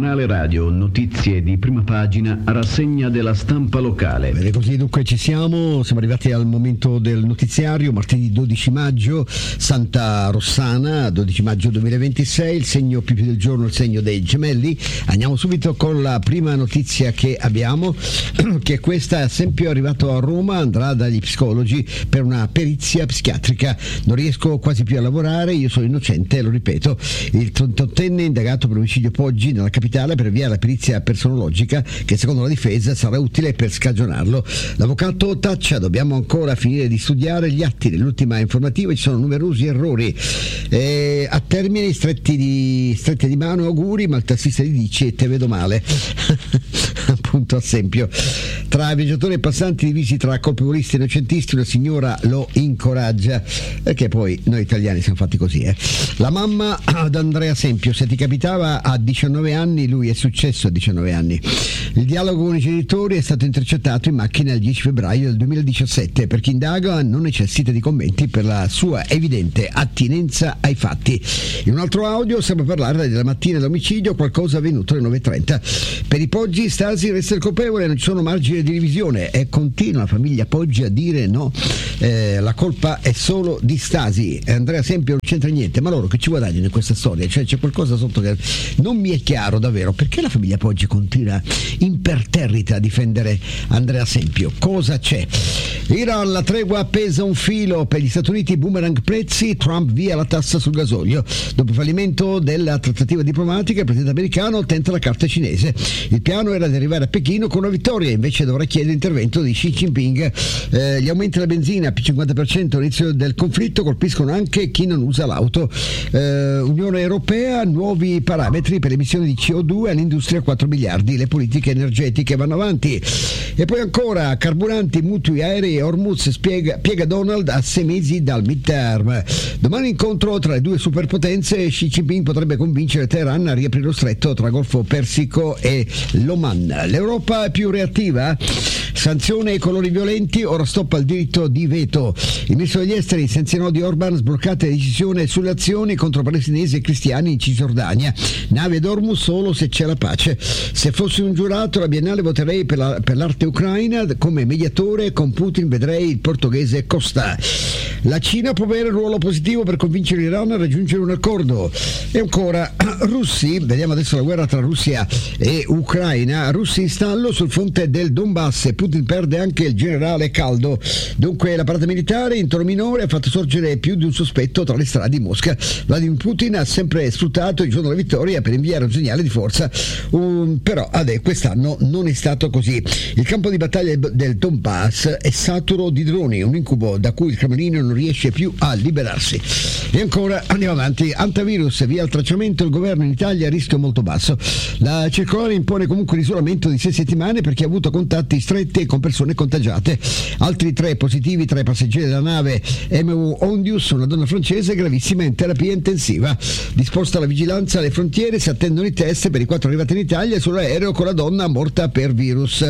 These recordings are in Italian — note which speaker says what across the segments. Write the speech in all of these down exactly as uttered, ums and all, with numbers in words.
Speaker 1: Giornale radio, notizie di prima pagina, rassegna della stampa locale.
Speaker 2: Bene, così dunque ci siamo, siamo arrivati al momento del notiziario, martedì dodici maggio, Santa Rossana, dodici maggio duemilaventisei, il segno più più del giorno, il segno dei gemelli. Andiamo subito con la prima notizia che abbiamo, che è questa: Sempio è arrivato a Roma, andrà dagli psicologi per una perizia psichiatrica. Non riesco quasi più a lavorare, io sono innocente, lo ripeto. Il trentottenne indagato per omicidio Poggi nella capitale per via la perizia personologica che secondo la difesa sarà utile per scagionarlo. L'avvocato taccia: dobbiamo ancora finire di studiare gli atti dell'ultima informativa, ci sono numerosi errori. E a termine stretti di, strette di mano, auguri, ma il tassista gli dice te vedo male. Appunto a Sempio. Tra viaggiatori e passanti divisi tra colpevolisti e innocentisti, una signora lo incoraggia, perché poi noi italiani siamo fatti così, eh. La mamma ad Andrea Sempio: se ti capitava a diciannove anni, lui è successo a diciannove anni. Il dialogo con i genitori è stato intercettato in macchina il dieci febbraio del duemiladiciassette. Per chi indaga non necessita di commenti per la sua evidente attinenza ai fatti. In un altro audio sembra parlare della mattina dell'omicidio, qualcosa avvenuto alle nove e trenta. Per i Poggi Stasi resta il colpevole, non ci sono margini di divisione, e continua la famiglia Poggi a dire no, eh, la colpa è solo di Stasi. Andrea Sempio non c'entra niente, ma loro che ci guadagnano in questa storia? Cioè c'è qualcosa sotto che non mi è chiaro davvero. Perché la famiglia Poggi continua imperterrita a difendere Andrea Sempio? Cosa c'è? Iran, la tregua appesa a un filo, per gli Stati Uniti boomerang prezzi, Trump via la tassa sul gasolio. Dopo il fallimento della trattativa diplomatica, il presidente americano tenta la carta cinese. Il piano era di arrivare a Pechino con una vittoria, invece dovrà chiedere l'intervento di Xi Jinping. Eh, gli aumenti della benzina più cinquanta per cento all'inizio del conflitto colpiscono anche chi non usa l'auto. Eh, Unione Europea, nuovi parametri per emissioni di C O due all'industria, quattro miliardi, le politiche energetiche vanno avanti. E poi ancora carburanti, mutui aerei, Hormuz spiega, piega Donald a sei mesi dal midterm. Domani incontro tra le due superpotenze, Xi Jinping potrebbe convincere Teheran a riaprire lo stretto tra Golfo Persico e l'Oman. L'Europa è più reattiva? Sanzione ai colori violenti, ora stop al diritto di veto. Il ministro degli esteri sanzionò di Orban, sbloccate la decisione sulle azioni contro palestinesi e cristiani in Cisgiordania. Nave ad Hormuz solo se c'è la pace. Se fossi un giurato alla Biennale voterei per, la, per l'arte ucraina, come mediatore con Putin vedrei il portoghese Costa. La Cina può avere un ruolo positivo per convincere l'Iran a raggiungere un accordo. E ancora russi, vediamo adesso la guerra tra Russia e Ucraina. Russi in stallo sul fronte del Donbass e Putin perde anche il generale caldo. Dunque la parata militare in tono minore ha fatto sorgere più di un sospetto tra le strade di Mosca. Vladimir Putin ha sempre sfruttato il giorno della vittoria per inviare un segnale di forza, um, però adè, quest'anno non è stato così. Il campo di battaglia del Donbass è saturo di droni, un incubo da cui il Cremlino non riesce più a liberarsi. E ancora andiamo avanti. Antivirus, via il tracciamento, il governo in Italia a rischio molto basso. La circolare impone comunque l'isolamento di sei settimane per chi ha avuto contatti stretti con persone contagiate. Altri tre positivi tra i passeggeri della nave M V Ondius, una donna francese gravissima in terapia intensiva. Disposta la vigilanza alle frontiere, si attendono i test per i quattro arrivati in Italia sull'aereo con la donna morta per virus.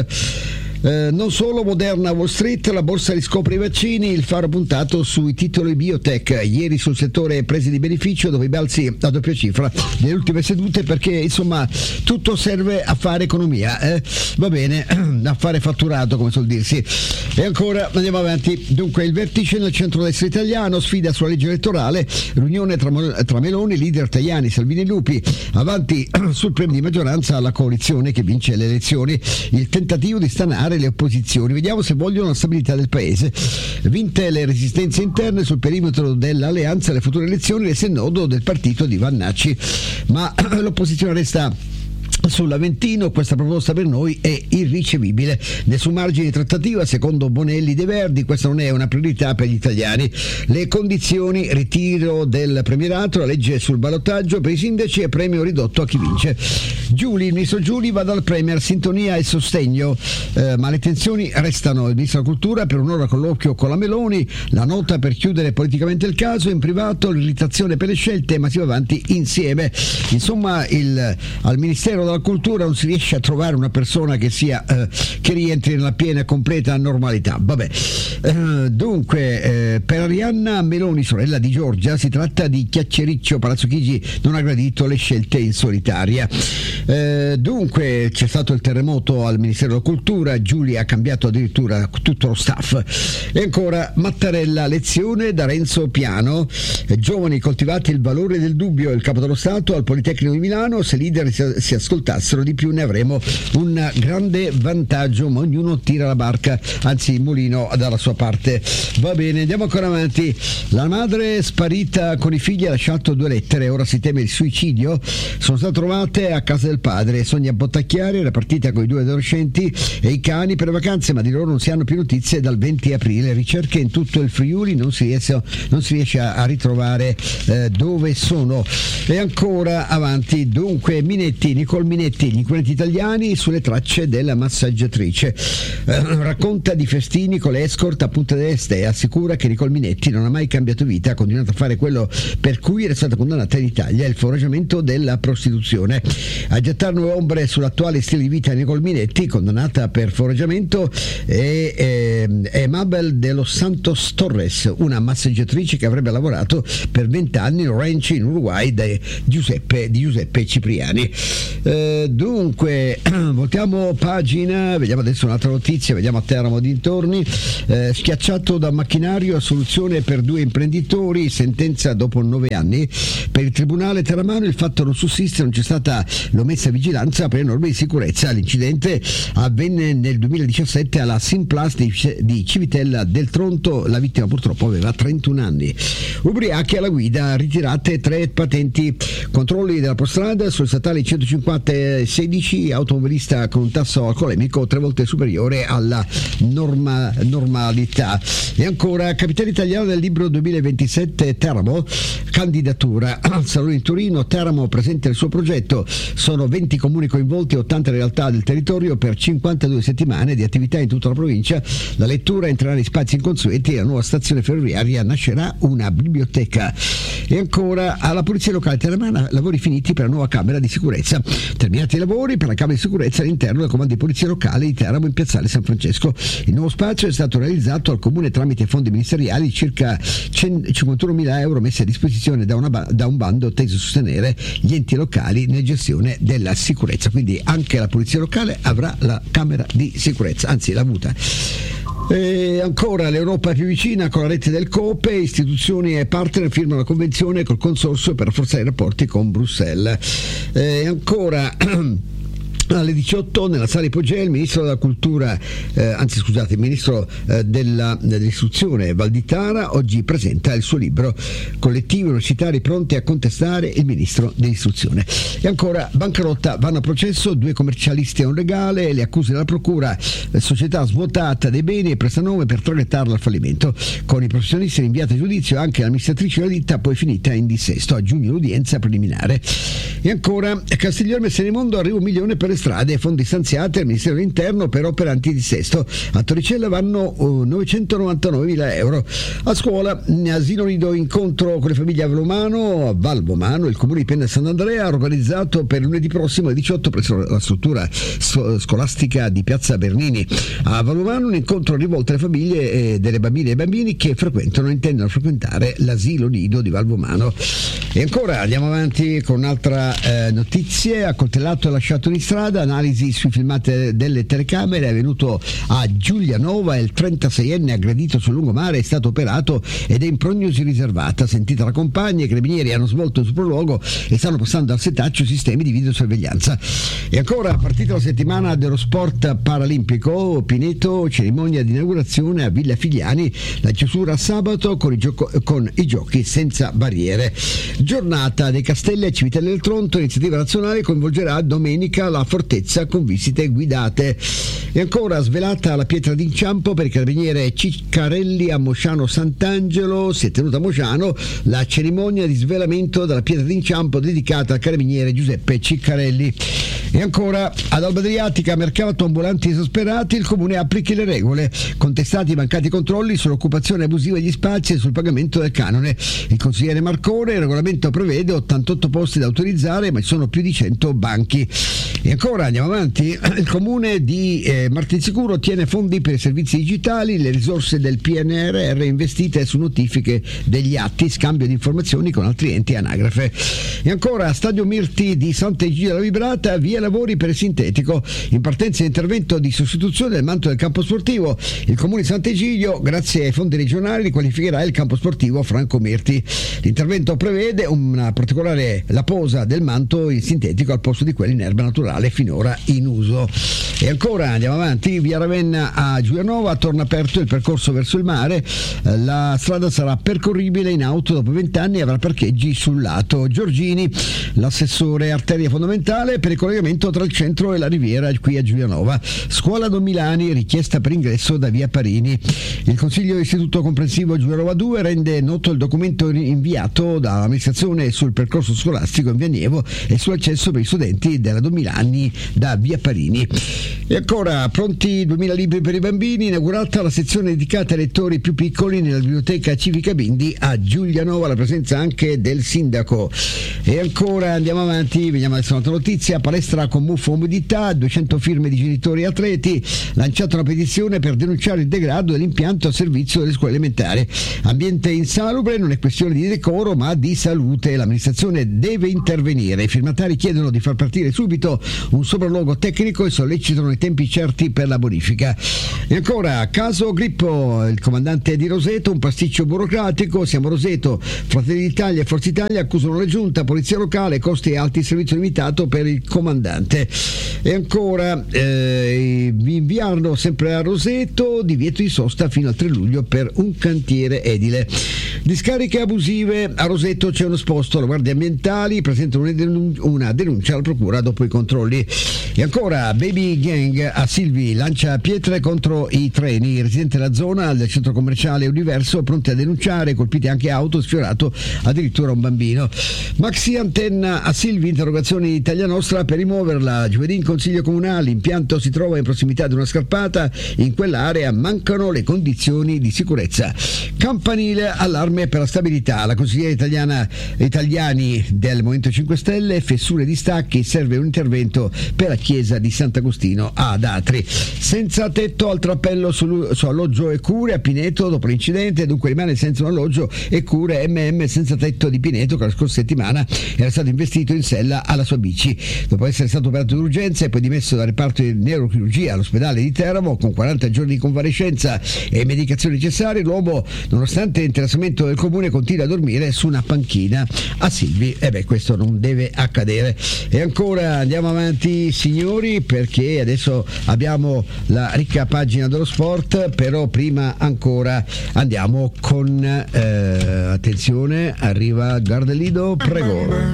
Speaker 2: Eh, non solo, Moderna, Wall Street, la borsa riscopre i vaccini, il faro puntato sui titoli biotech. Ieri sul settore prese di beneficio, dove i balzi a doppia cifra nelle ultime sedute, perché insomma tutto serve a fare economia, eh? Va bene, a fare fatturato, come suol dirsi. E ancora andiamo avanti. Dunque il vertice nel centrodestra italiano, sfida sulla legge elettorale, riunione tra, tra Meloni, leader Tajani, Salvini e Lupi, avanti sul premio di maggioranza alla coalizione che vince le elezioni, il tentativo di stanare le opposizioni. Vediamo se vogliono la stabilità del paese. Vinte le resistenze interne sul perimetro dell'alleanza alle future elezioni, resta il nodo del partito di Vannacci, ma l'opposizione resta sull'Aventino. Questa proposta per noi è irricevibile. Nessun margine di trattativa, secondo Bonelli De Verdi, questa non è una priorità per gli italiani. Le condizioni: ritiro del premierato, la legge sul ballottaggio per i sindaci e premio ridotto a chi vince. Giuli, il ministro Giuli va dal premier, sintonia e sostegno, eh, ma le tensioni restano. Il ministro della cultura per un'ora colloquio con la Meloni, la nota per chiudere politicamente il caso, in privato l'irritazione per le scelte, ma si va avanti insieme. Insomma, il, al ministero della della cultura non si riesce a trovare una persona che sia eh, che rientri nella piena e completa normalità. Vabbè, eh, dunque eh, per Arianna Meloni, sorella di Giorgia, si tratta di chiacchiericcio. Palazzo Chigi non ha gradito le scelte in solitaria. Eh, dunque c'è stato il terremoto al Ministero della Cultura, Giulia ha cambiato addirittura tutto lo staff. E ancora Mattarella, lezione da Renzo Piano, eh, giovani coltivati il valore del dubbio, il capo dello Stato al Politecnico di Milano, se i leader si, si ascoltassero di più ne avremo un grande vantaggio, ma ognuno tira la barca, anzi il mulino dalla sua parte. Va bene, andiamo ancora avanti. La madre sparita con i figli ha lasciato due lettere, ora si teme il suicidio, sono state trovate a casa del padre. Sonia Bottacchiari era partita con i due adolescenti e i cani per le vacanze, ma di loro non si hanno più notizie dal venti aprile. Ricerche in tutto il Friuli, non si riesce, non si riesce a, a ritrovare eh, dove sono. E ancora avanti, dunque Minetti, Nicole Minetti, gli inquirenti italiani sulle tracce della massaggiatrice, eh, racconta di festini con le escort a Punta del Este e assicura che Nicole Minetti non ha mai cambiato vita, ha continuato a fare quello per cui era stata condannata in Italia, il foraggiamento della prostituzione. A gettare nuove ombre sull'attuale stile di vita di Nicole Minetti, condannata per foraggiamento, è, è, è Mabel de los Santos Torres, una massaggiatrice che avrebbe lavorato per vent'anni in un ranch in Uruguay di Giuseppe, di Giuseppe Cipriani. Eh, dunque voltiamo pagina, vediamo adesso un'altra notizia, vediamo a Teramo dintorni. Eh, schiacciato da macchinario, soluzione per due imprenditori, sentenza dopo nove anni. Per il tribunale teramano il fatto non sussiste, non c'è stata l'omessa vigilanza per norme di sicurezza. L'incidente avvenne nel duemiladiciassette alla Simplast di, di Civitella del Tronto, la vittima purtroppo aveva trentuno anni. Ubriachi alla guida, ritirate tre patenti. Controlli della prostrada sul statale centocinquanta sedici, automobilista con un tasso alcolemico tre volte superiore alla norma, normalità. E ancora capitale italiano del libro duemilaventisette Teramo, candidatura al Salone di Torino. Teramo presenta il suo progetto, sono venti comuni coinvolti, ottanta realtà del territorio per cinquantadue settimane di attività in tutta la provincia. La lettura entrerà in spazi inconsueti e la nuova stazione ferroviaria nascerà una biblioteca. E ancora alla Polizia Locale Teramana, lavori finiti per la nuova Camera di Sicurezza. Terminati i lavori per la Camera di Sicurezza all'interno del Comando di Polizia Locale di Teramo in Piazzale San Francesco. Il nuovo spazio è stato realizzato al Comune tramite fondi ministeriali, circa cinquantunomila euro messi a disposizione da, una, da un bando teso a sostenere gli enti locali nella gestione della sicurezza. Quindi anche la Polizia Locale avrà la Camera di Sicurezza, anzi l'ha avuta. E ancora l'Europa è più vicina con la rete del COPE, istituzioni e partner firmano la convenzione col consorzio per rafforzare i rapporti con Bruxelles. E ancora alle diciotto nella sala Ipogea il ministro della cultura, eh, anzi scusate, il ministro eh, della, dell'istruzione Valditara oggi presenta il suo libro Collettivi universitari pronti a contestare il ministro dell'istruzione. E ancora bancarotta, vanno a processo due commercialisti a un regale, le accuse della procura, la società svuotata dei beni e prestanome per traghettarla al fallimento, con i professionisti rinviati a giudizio, anche l'amministratrice della ditta poi finita in dissesto. A giugno l'udienza preliminare. E ancora Castiglione Messerimondo, arriva un milione per le strade, fondi stanziati al Ministero dell'Interno per opere antidissesto. A Torricella vanno uh, novecentonovantanovemila euro. A scuola, asilo nido, incontro con le famiglie a Valvomano. A Valvomano il Comune di Penna Sant'Andrea ha organizzato per lunedì prossimo alle diciotto presso la struttura scolastica di Piazza Bernini. A Valvomano un incontro rivolto alle famiglie e delle bambine e bambini che frequentano, intendono frequentare l'asilo nido di Valvomano. E ancora andiamo avanti con un'altra eh, notizia. Accoltellato e lasciato in strada, analisi sui filmati delle telecamere, è venuto a Giulianova, il trentaseienne aggredito sul lungomare è stato operato ed è in prognosi riservata. Sentita la compagna, i carabinieri hanno svolto il sopralluogo e stanno passando al setaccio sistemi di videosorveglianza. E ancora, partita la settimana dello sport paralimpico, Pineto, cerimonia di inaugurazione a Villa Figliani, la chiusura sabato con i, gioco- con i giochi senza barriere. Giornata dei Castelli a Civitella del Tronto, iniziativa nazionale, coinvolgerà domenica la fortezza con visite guidate. E ancora, svelata la pietra d'inciampo per il carabiniere Ciccarelli a Mosciano Sant'Angelo, si è tenuta a Mosciano la cerimonia di svelamento della pietra d'inciampo dedicata al carabiniere Giuseppe Ciccarelli. E ancora, ad Alba Adriatica, mercato ambulanti esasperati, il comune applichi le regole, contestati i mancati controlli sull'occupazione abusiva degli spazi e sul pagamento del canone. Il consigliere Marcone, il regolamento prevede ottantotto posti da autorizzare, ma ci sono più di cento banchi. E ancora andiamo avanti, il comune di eh, Martinsicuro ottiene fondi per i servizi digitali, le risorse del P N R R investite su notifiche degli atti, scambio di informazioni con altri enti e anagrafe. E ancora Stadio Mirti di Sant'Egidio della Vibrata, via lavori per il sintetico, in partenza intervento di sostituzione del manto del campo sportivo. Il comune di Sant'Egidio, grazie ai fondi regionali, riqualificherà il campo sportivo Franco Mirti. L'intervento prevede una particolare la posa del manto in sintetico al posto di quelli in erba naturale finora in uso. E ancora andiamo avanti, via Ravenna a Giulianova torna aperto il percorso verso il mare, la strada sarà percorribile in auto dopo vent'anni e avrà parcheggi sul lato. Giorgini, l'assessore arteria fondamentale per il collegamento tra il centro e la riviera qui a Giulianova. Scuola Don Milani, richiesta per ingresso da via Parini. Il Consiglio Istituto Comprensivo Giulianova due rende noto il documento inviato dall'amministrazione sul percorso scolastico in via Nievo e sull'accesso per i studenti della Don Milani da via Parini. E ancora, pronti duemila libri per i bambini, inaugurata la sezione dedicata ai lettori più piccoli nella biblioteca civica Bindi a Giulianova, la presenza anche del sindaco. E ancora andiamo avanti, vediamo adesso un'altra notizia, palestra con muffo umidità, duecento firme di genitori e atleti, lanciata una petizione per denunciare il degrado dell'impianto a servizio delle scuole elementari. Ambiente insalubre, non è questione di decoro ma di salute, l'amministrazione deve intervenire. I firmatari chiedono di far partire subito un sopralluogo tecnico e sollecitano i tempi certi per la bonifica. E ancora, caso Grippo, il comandante di Roseto, un pasticcio burocratico, siamo Roseto, Fratelli d'Italia e Forza Italia accusano la giunta, polizia locale, costi alti, servizio limitato per il comandante. E ancora, eh, inviarlo sempre a Roseto, divieto di sosta fino al tre luglio per un cantiere edile. Discariche abusive, a Roseto c'è uno sposto, le guardie ambientali presentano una denuncia alla procura dopo i controlli. E ancora, Baby Gang a Silvi lancia pietre contro i treni, i residenti della zona del centro commerciale Universo pronti a denunciare, colpiti anche auto, sfiorato addirittura un bambino. Maxi antenna a Silvi, interrogazione di Italia Nostra per rimuoverla. Giovedì in consiglio comunale, l'impianto si trova in prossimità di una scarpata, in quell'area mancano le condizioni di sicurezza. Campanile, allarme per la stabilità, la consigliera italiana Italiani del Movimento cinque Stelle, fessure di stacchi, serve un intervento per la chiesa di Sant'Agostino ad Atri. Senza tetto, altro appello su, su alloggio e cure a Pineto dopo l'incidente, dunque rimane senza un alloggio e cure M M senza tetto di Pineto, che la scorsa settimana era stato investito in sella alla sua bici. Dopo essere stato operato d'urgenza e poi dimesso dal reparto di neurochirurgia all'ospedale di Teramo con quaranta giorni di convalescenza e medicazioni necessarie, l'uomo, nonostante l'interessamento del comune, continua a dormire su una panchina a Silvi. E beh, questo non deve accadere. E ancora andiamo avanti, signori, perché adesso abbiamo la ricca pagina dello sport, però prima ancora andiamo con eh, attenzione, arriva Gardellido, prego.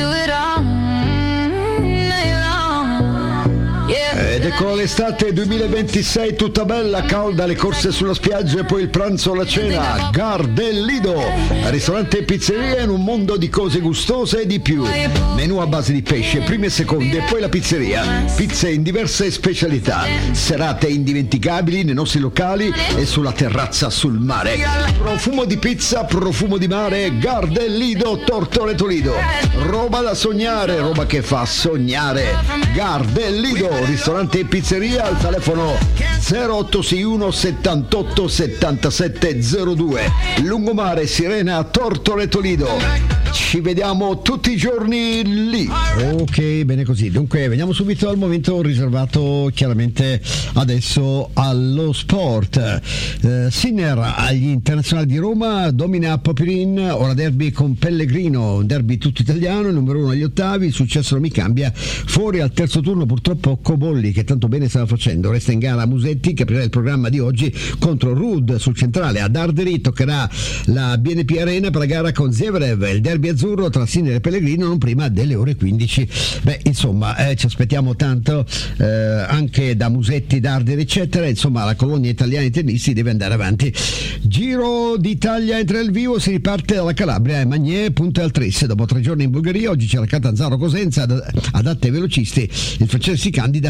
Speaker 2: Ed ecco l'estate duemilaventisei tutta bella, calda, le corse sulla spiaggia e poi il pranzo o la cena. Gardellido, ristorante e pizzeria in un mondo di cose gustose e di più. Menù a base di pesce, prime e seconde, e poi la pizzeria. Pizze in diverse specialità. Serate indimenticabili nei nostri locali e sulla terrazza sul mare. Profumo di pizza, profumo di mare. Gardellido, Tortore Toledo. Roba da sognare, roba che fa sognare. Gardellido, ristorante e pizzeria, al telefono zero otto sei uno settantotto settantasette zero due, Lungomare, Sirena, Tortore Toledo. Ci vediamo tutti i giorni lì. Ok, bene così. Dunque veniamo subito al momento riservato chiaramente adesso allo sport. eh, Sinner agli internazionali di Roma, domina Popirin, ora derby con Pellegrino, un derby tutto italiano, numero uno agli ottavi, il successo non mi cambia, fuori al terzo turno purtroppo Cobolli che tanto bene stava facendo, resta in gara Musetti che aprirà il programma di oggi contro Rud sul centrale. Ad Arderi toccherà la B N P Arena per la gara con Zverev, il derby azzurro tra Sinner e Pellegrino non prima delle ore quindici. Beh, insomma, eh, ci aspettiamo tanto eh, anche da Musetti, Darderi eccetera, insomma la colonia italiana di tennisti deve andare avanti. Giro d'Italia entra nel vivo, si riparte dalla Calabria e Magné punta al Tris dopo tre giorni in Bulgaria. Oggi c'è la Catanzaro Cosenza, adatte ai velocisti, il francese si candida per lo sprint.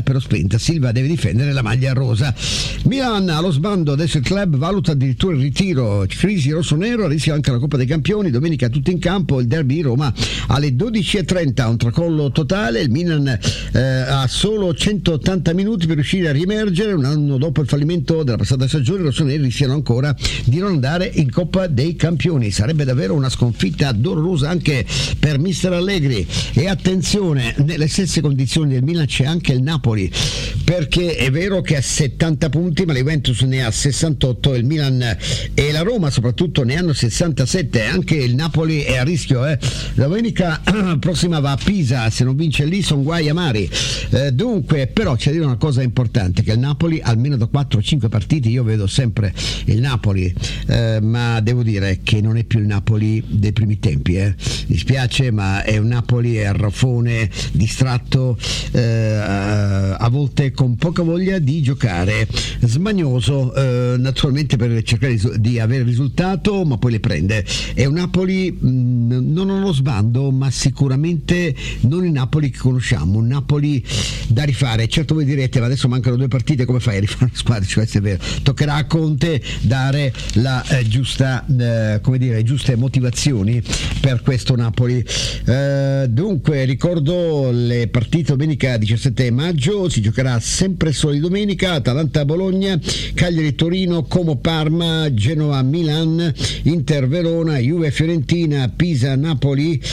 Speaker 2: Da Silva deve difendere la maglia rosa. Milan allo sbando, adesso il club valuta addirittura il ritiro, crisi rossonero, rischia anche la Coppa dei Campioni, domenica tutti in campo, il derby Roma alle dodici e trenta, un tracollo totale, il Milan eh, ha solo centottanta minuti per riuscire a riemergere, un anno dopo il fallimento della passata stagione i rossoneri rischiano ancora di non andare in Coppa dei Campioni, sarebbe davvero una sconfitta dolorosa anche per mister Allegri. E attenzione, nelle stesse condizioni del Milan c'è anche il Napoli, perché è vero che ha settanta punti ma la Juventus ne ha sessantotto, il Milan e la Roma soprattutto ne hanno sessantasette, anche il Napoli è a rischio, eh. La domenica prossima va a Pisa, se non vince lì sono guai amari, eh, dunque però c'è da dire una cosa importante, che il Napoli almeno da quattro cinque partite io vedo sempre il Napoli, eh, ma devo dire che non è più il Napoli dei primi tempi, eh. Mi spiace ma è un Napoli arraffone, distratto, eh, a volte con poca voglia di giocare, smagnoso, eh, naturalmente per cercare di avere risultato ma poi le prende. È un Napoli mh, non allo sbando ma sicuramente non il Napoli che conosciamo, un Napoli da rifare. Certo voi direte ma adesso mancano due partite, come fai a rifare una squadra? Cioè, è vero, toccherà a Conte dare la eh, giusta eh, come dire, giuste motivazioni per questo Napoli. Eh, dunque ricordo le partite domenica diciassette maggio, si giocherà sempre solo di domenica, Atalanta-Bologna, Cagliari-Torino, Como-Parma, Genova-Milan, Inter-Verona, Juve-Fiorentina, Pisa-Napoli,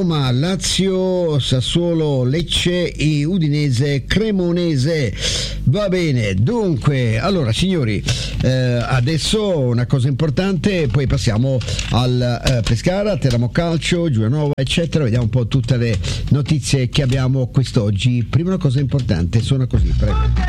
Speaker 2: Roma-Lazio, Sassuolo-Lecce e Udinese-Cremonese. Va bene, dunque, allora signori, eh, adesso una cosa importante, poi passiamo al eh, Pescara, Teramo Calcio, Giulianova, eccetera, vediamo un po' tutte le notizie che abbiamo quest'oggi. Prima una cosa importante, suona così, prego.